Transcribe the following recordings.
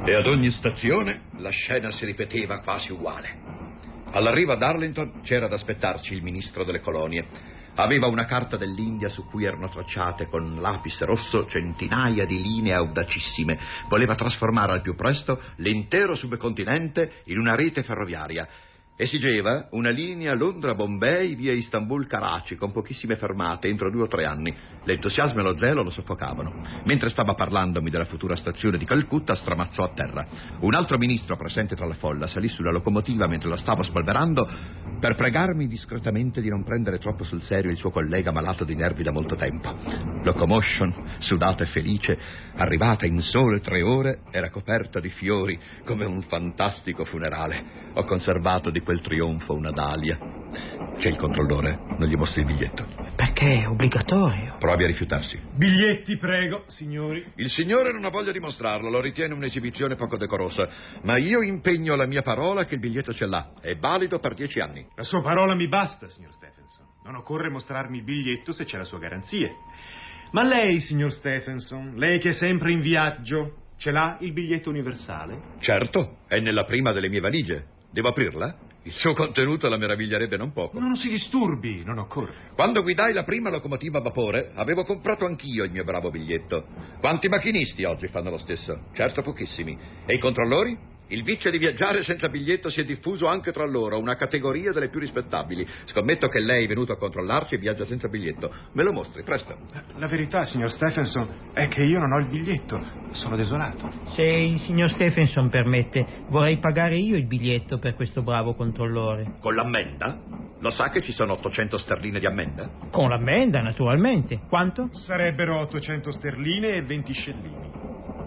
E ad ogni stazione la scena si ripeteva quasi uguale. All'arrivo ad Arlington c'era ad aspettarci il ministro delle colonie. Aveva una carta dell'India su cui erano tracciate con lapis rosso centinaia di linee audacissime. Voleva trasformare al più presto l'intero subcontinente in una rete ferroviaria. Esigeva una linea Londra-Bombay via Istanbul-Karachi con pochissime fermate entro 2 o 3 anni. L'entusiasmo e lo zelo lo soffocavano. Mentre stava parlandomi della futura stazione di Calcutta, stramazzò a terra. Un altro ministro presente tra la folla salì sulla locomotiva mentre la stavo spolverando per pregarmi discretamente di non prendere troppo sul serio il suo collega malato di nervi da molto tempo. Locomotion, sudata e felice, arrivata in sole 3 ore, era coperta di fiori come un fantastico funerale. Ho conservato di quel trionfo una dalia. C'è il controllore, non gli mostri il biglietto. Perché è obbligatorio? Provi a rifiutarsi. Biglietti, prego, signori. Il signore non ha voglia di mostrarlo, lo ritiene un'esibizione poco decorosa, ma io impegno la mia parola che il biglietto ce l'ha. È valido per 10 anni. La sua parola mi basta, signor Stephenson. Non occorre mostrarmi il biglietto se c'è la sua garanzia. Ma lei, signor Stephenson, lei che è sempre in viaggio, ce l'ha il biglietto universale? Certo, è nella prima delle mie valigie. Devo aprirla? Il suo contenuto la meraviglierebbe non poco. Non si disturbi, non occorre. Quando guidai la prima locomotiva a vapore, avevo comprato anch'io il mio bravo biglietto. Quanti macchinisti oggi fanno lo stesso? Certo, pochissimi. E i controllori? Il vizio di viaggiare senza biglietto si è diffuso anche tra loro, una categoria delle più rispettabili. Scommetto che lei è venuto a controllarci e viaggia senza biglietto. Me lo mostri, presto. La verità, signor Stephenson, è che io non ho il biglietto. Sono desolato. Se il signor Stephenson permette, vorrei pagare io il biglietto per questo bravo controllore. Con l'ammenda? Lo sa che ci sono 800 sterline di ammenda? Con l'ammenda, naturalmente. Quanto? Sarebbero 800 sterline e 20 scellini.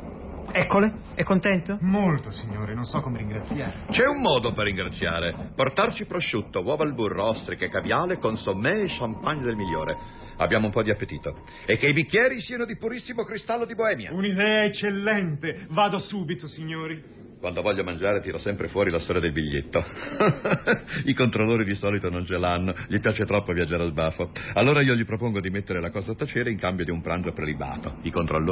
Eccole, è contento? Molto, signore, non so come ringraziare. C'è un modo per ringraziare. Portarci prosciutto, uova al burro, ostriche, caviale, consommé e champagne del migliore. Abbiamo un po' di appetito. E che i bicchieri siano di purissimo cristallo di Boemia. Un'idea eccellente. Vado subito, signori. Quando voglio mangiare tiro sempre fuori la storia del biglietto. I controllori di solito non ce l'hanno, gli piace troppo viaggiare al sbafo. Allora io gli propongo di mettere la cosa a tacere in cambio di un pranzo prelibato. I controllori